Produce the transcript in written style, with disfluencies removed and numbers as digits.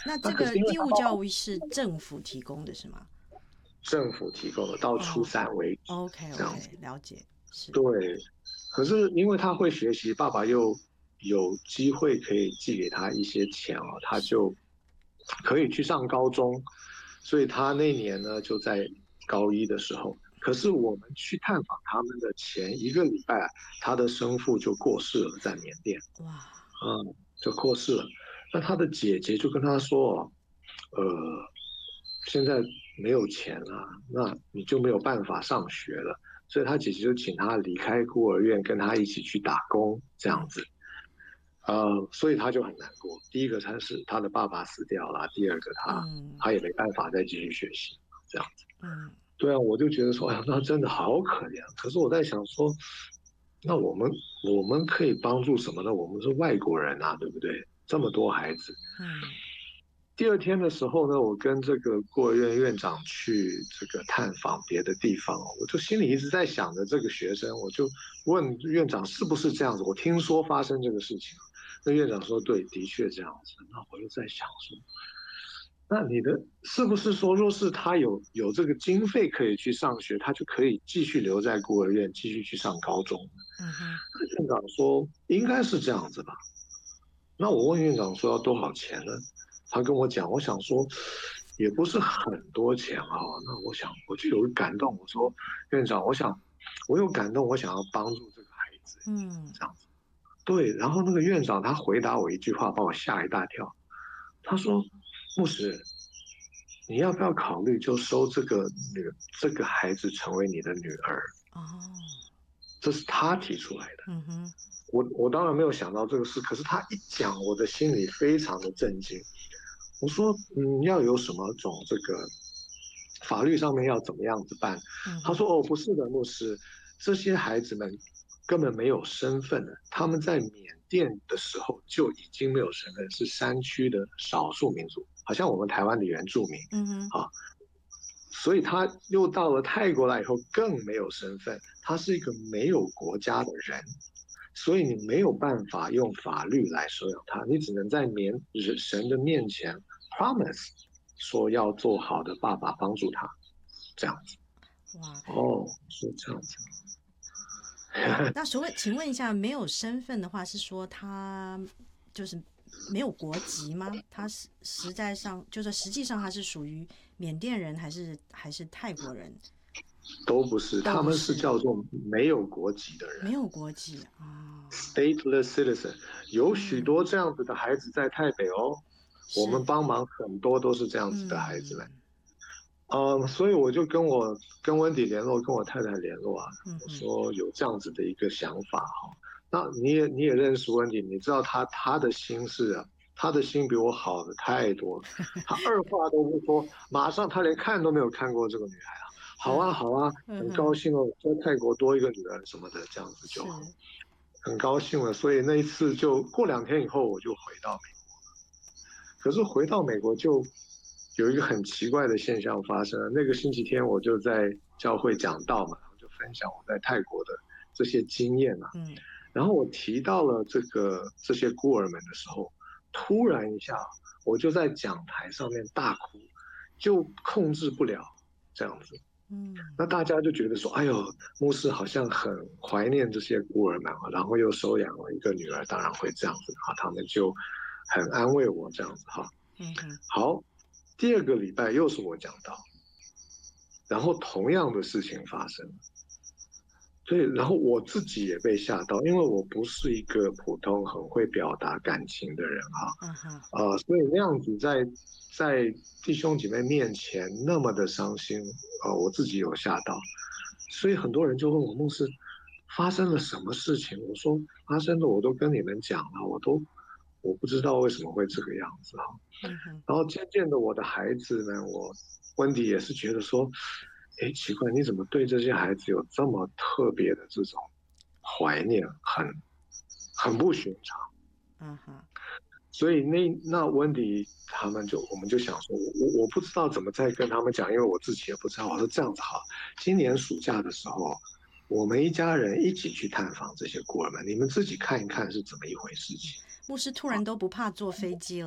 那那这个义可是因为他务教育是政府提供的是吗？ 政府提供的，到初哦三为止 ，OK 这样子。 OK，了解，是， 对，可是因为他会学习，爸爸又有机会可以寄给他一些钱哦，他是， 就可以去上高中，所以他那年呢就在高一的时候。可是我们去探访他们的前一个礼拜啊，他的生父就过世了，在缅甸， 哇， 就过世了。那他的姐姐就跟他说，呃，现在没有钱了，那你就没有办法上学了。所以他姐姐就请他离开孤儿院，跟他一起去打工，这样嗯子。所以他就很难过。第一个他是他的爸爸死掉了，第二个他嗯他也没办法再继续学习，这样子。 嗯， 对啊，我就觉得说，哎呀，那真的好可怜。可是我在想说，那我们可以帮助什么呢？我们是外国人啊，对不对？这么多孩子。 嗯第二天的时候呢，我跟这个孤儿院院长去这个探访别的地方，我就心里一直在想着这个学生，我就问院长是不是这样子？我听说发生这个事情，那院长说对，的确这样子。那我又在想说，那你的是不是说，若是他有这个经费可以去上学，他就可以继续留在孤儿院，继续去上高中？ 嗯哼， 那院长说应该是这样子吧。那我问院长说要多少钱呢？他跟我讲，我想说也不是很多钱啊。那我想我就有感动，我说院长，我想我有感动，我想要帮助这个孩子， 嗯这样子。对，然后那个院长他回答我一句话，把我吓一大跳。他说：牧师，你要不要考虑就收这个孩子成为你的女儿？ 哦， 这是他提出来的。 嗯哼， 我当然没有想到这个事，可是他一讲，我的心里非常的震惊。我说，要有什么种这个法律上面要怎么样子办？ 嗯哼， 他说，哦，不是的，牧师，这些孩子们根本没有身份的，他们在缅甸的时候就已经没有身份，是山区的少数民族，好像我们台湾的原住民嗯哼， 啊。所以他又到了泰国来以后更没有身份，他是一个没有国家的人，所以你没有办法用法律来收养他，你只能在神的面前 promise 说要做好的爸爸帮助他，这样子。 哇， 哦，是这样子。 那请问一下，没有身份的话，是说他就是没有国籍吗？他实在上就是实际上他是属于缅甸人还是泰国人？ 都不是， 都他们是不是， 叫做没有国籍的人没有国籍啊、 （stateless citizen）。有许嗯， 多这样子的孩子在台北哦，我们是， 帮忙很多都是这样子的孩子们。 嗯所以我就跟温迪联络，跟我太太联络啊，我嗯哼， 说有这样子的一个想法哈。那你也认识温迪，你知道他的心是啊，他的心比我好的太多了。他二话都不说，马上他连看都没有看过这个女孩啊，好啊嗯好啊，很高嗯哼， 兴哦，在泰国多一个女儿什么的，这样子就好， 是， 很高兴了。所以那一次就过2天以后，我就回到美国。可是回到美国就有一个很奇怪的现象发生了。那个星期天我就在教会讲道嘛，然后就分享我在泰国的这些经验啊。 嗯然后我提到了这些孤儿们的时候，突然一下我就在讲台上面大哭，就控制不了这样子。 嗯那大家就觉得说，哎呦，牧师好像很怀念这些孤儿们啊，然后又收养了一个女儿，当然会这样子啊，他们就很安慰我这样子哈。 嗯哼， 好，第二个礼拜又是我讲到，然后同样的事情发生了。对，然后我自己也被吓到，因为我不是一个普通很会表达感情的人嗯哼， 所以那样子在弟兄姐妹面前那么的伤心，我自己有吓到，所以很多人就问我牧师发生了什么事情，我说发生的我都跟你们讲了，我不知道为什么会这个样子哈。 嗯哼， 然后渐渐的，我的孩子呢，温迪也是觉得说，哎，奇怪，你怎么对这些孩子有这么特别的这种怀念，很不寻常。 嗯哼， 所以那温迪他们我们就想说，我不知道怎么再跟他们讲，因为我自己也不知道。我说这样子好，今年暑假的时候，我们一家人一起去探访这些孤儿们，你们自己看一看是怎么一回事情。 牧师突然都不怕坐飞机了。